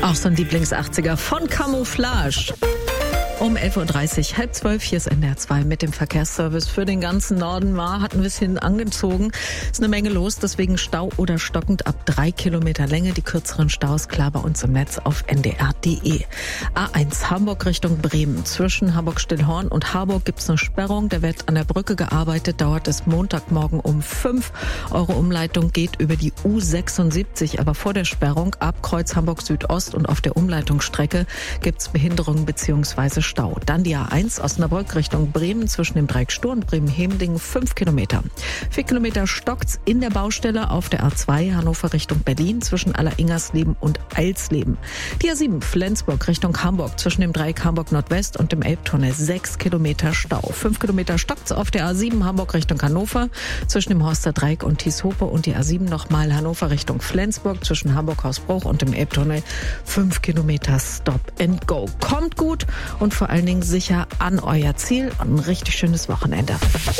Auch so ein Lieblings-80er von Camouflage. Um 11.30 Uhr, halb 12, hier ist NDR 2 mit dem Verkehrsservice für den ganzen Norden. Hat ein bisschen angezogen. Ist eine Menge los, deswegen Stau oder stockend ab 3 Kilometer Länge. Die kürzeren Staus klar bei uns im Netz auf ndr.de. A1 Hamburg Richtung Bremen. Zwischen Hamburg-Stillhorn und Harburg gibt's eine Sperrung. Da wird an der Brücke gearbeitet, dauert es Montagmorgen um 5. Eure Umleitung geht über die U76, aber vor der Sperrung ab Kreuz Hamburg Südost und auf der Umleitungsstrecke gibt's Behinderungen bzw. Stau. Dann die A1 Osnabrück Richtung Bremen zwischen dem Dreieck Stur und Bremen-Hemdingen 5 Kilometer. 4 Kilometer stockt's in der Baustelle auf der A2 Hannover Richtung Berlin zwischen Aller-Ingersleben und Eilsleben. Die A7 Flensburg Richtung Hamburg zwischen dem Dreieck Hamburg Nordwest und dem Elbtunnel 6 Kilometer Stau. 5 Kilometer stockt's auf der A7 Hamburg Richtung Hannover zwischen dem Horster Dreieck und Thieshope und die A7 nochmal Hannover Richtung Flensburg zwischen Hamburg-Hausbruch und dem Elbtunnel 5 Kilometer Stop and Go. Kommt gut und vor allen Dingen sicher an euer Ziel und ein richtig schönes Wochenende.